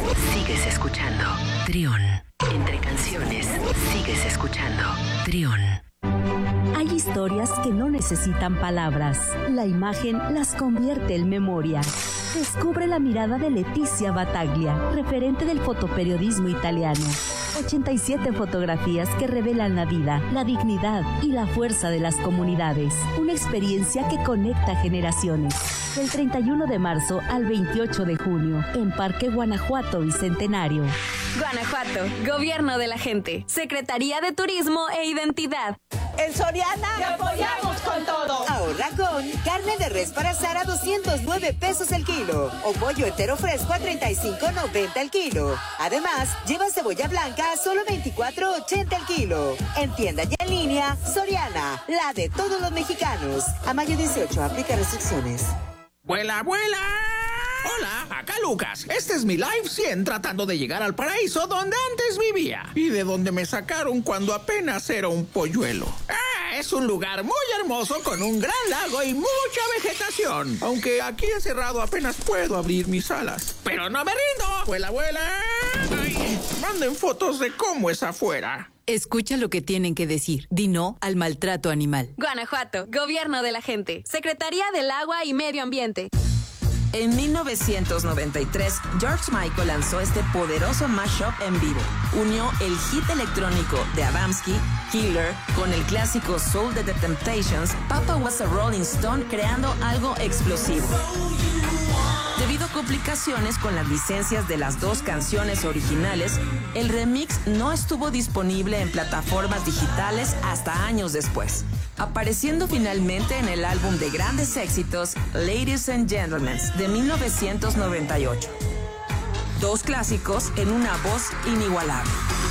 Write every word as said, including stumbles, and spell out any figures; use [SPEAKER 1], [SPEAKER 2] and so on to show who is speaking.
[SPEAKER 1] sigues escuchando Trión. Entre canciones, sigues escuchando Trión.
[SPEAKER 2] Hay historias que no necesitan palabras. La imagen las convierte en memoria. Descubre la mirada de Letizia Battaglia, referente del fotoperiodismo italiano. ochenta y siete fotografías que revelan la vida, la dignidad y la fuerza de las comunidades. Una experiencia que conecta generaciones. Del treinta y uno de marzo al veintiocho de junio, en Parque Guanajuato Bicentenario.
[SPEAKER 3] Guanajuato, Gobierno de la Gente, Secretaría de Turismo e Identidad.
[SPEAKER 4] En Soriana
[SPEAKER 5] te apoyamos con todo.
[SPEAKER 4] Ahorra con carne de res para asar a doscientos nueve pesos el kilo o pollo entero fresco a treinta y cinco noventa el kilo. Además, lleva cebolla blanca a solo veinticuatro ochenta el kilo. En tienda y en línea, Soriana, la de todos los mexicanos. A mayo dieciocho, aplica restricciones.
[SPEAKER 6] ¡Vuela, vuela! Hola, acá Lucas. Este es mi Live cien tratando de llegar al paraíso donde antes vivía y de donde me sacaron cuando apenas era un polluelo. Ah, es un lugar muy hermoso con un gran lago y mucha vegetación. Aunque aquí encerrado apenas puedo abrir mis alas. Pero no me rindo. ¡Vuela, vuela! Ay, manden fotos de cómo es afuera.
[SPEAKER 7] Escucha lo que tienen que decir. Di no al maltrato animal.
[SPEAKER 3] Guanajuato, Gobierno de la Gente, Secretaría del Agua y Medio Ambiente.
[SPEAKER 8] En mil novecientos noventa y tres, George Michael lanzó este poderoso mashup en vivo. Unió el hit electrónico de Adamski, Killer, con el clásico soul de The Temptations, Papa Was a Rolling Stone, creando algo explosivo. Debido a complicaciones con las licencias de las dos canciones originales, el remix no estuvo disponible en plataformas digitales hasta años después, apareciendo finalmente en el álbum de grandes éxitos Ladies and Gentlemen de mil novecientos noventa y ocho. Dos clásicos en una voz inigualable.